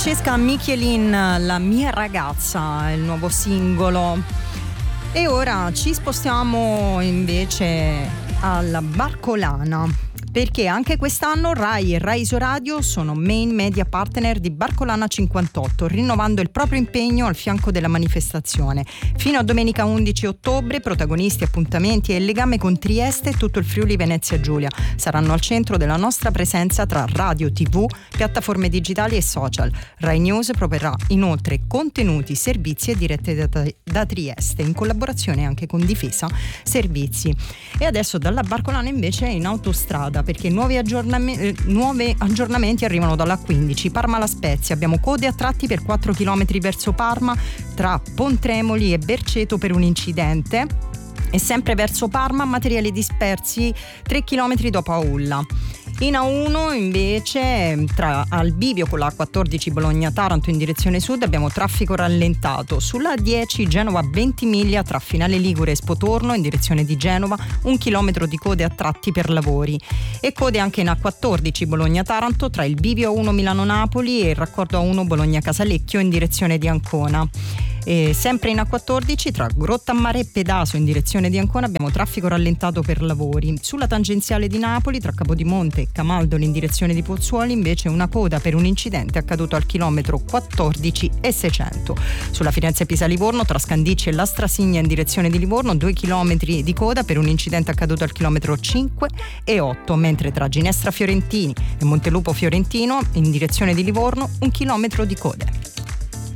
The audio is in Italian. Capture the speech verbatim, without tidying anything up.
Francesca Michelin, La mia ragazza, il nuovo singolo. E ora ci spostiamo invece alla Barcolana, perché anche quest'anno Rai e Rai Isoradio sono main media partner di Barcolana cinquantotto, rinnovando il proprio impegno al fianco della manifestazione. Fino a domenica undici ottobre, protagonisti, appuntamenti e il legame con Trieste e tutto il Friuli Venezia Giulia saranno al centro della nostra presenza tra radio, tv, piattaforme digitali e social. Rai News proporrà inoltre contenuti, servizi e dirette da, da Trieste, in collaborazione anche con Difesa Servizi. E adesso dalla Barcolana invece in autostrada, perché nuovi, aggiornam- eh, nuovi aggiornamenti arrivano dalla quindici. Parma La Spezia, abbiamo code a tratti per quattro chilometri verso Parma tra Pontremoli e Berceto per un incidente, e sempre verso Parma materiali dispersi tre chilometri dopo Aulla. In A uno invece tra Albivio con la A quattordici Bologna-Taranto in direzione sud abbiamo traffico rallentato. Sulla A dieci Genova-Ventimiglia tra Finale Ligure e Spotorno in direzione di Genova, un chilometro di code a tratti per lavori. E code anche in A quattordici Bologna-Taranto tra il Bivio A uno Milano-Napoli e il raccordo A uno Bologna-Casalecchio in direzione di Ancona. E sempre in A quattordici tra Grottammare e Pedaso in direzione di Ancona abbiamo traffico rallentato per lavori. Sulla tangenziale di Napoli tra Capodimonte e Camaldoli in direzione di Pozzuoli invece una coda per un incidente accaduto al chilometro quattordici e seicento. Sulla Firenze-Pisa-Livorno tra Scandicci e Lastrasigna in direzione di Livorno due chilometri di coda per un incidente accaduto al chilometro cinque e otto, mentre tra Ginestra Fiorentini e Montelupo Fiorentino in direzione di Livorno un chilometro di code.